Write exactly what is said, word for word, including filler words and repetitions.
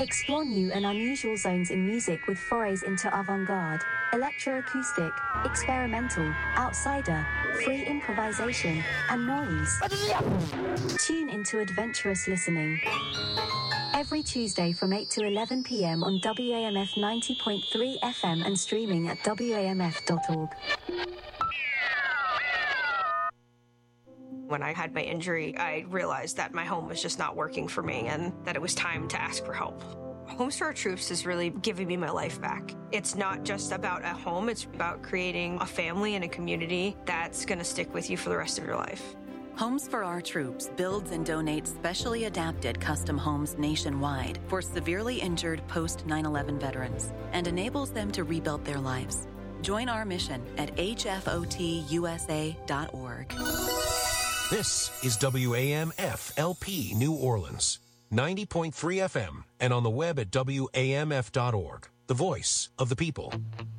Explore new and unusual zones in music with forays into avant-garde, electroacoustic, experimental, outsider, free improvisation, and noise. Tune into adventurous listening. Every Tuesday from eight to eleven p.m. on W A M F ninety point three F M and streaming at W A M F dot org. When I had my injury, I realized that my home was just not working for me and that it was time to ask for help. Homes for Our Troops is really giving me my life back. It's not just about a home, it's about creating a family and a community that's going to stick with you for the rest of your life. Homes for Our Troops builds and donates specially adapted custom homes nationwide for severely injured post nine eleven veterans and enables them to rebuild their lives. Join our mission at H F O T U S A dot org. This is W A M F L P New Orleans, ninety point three F M, and on the web at W A M F dot org, the voice of the people.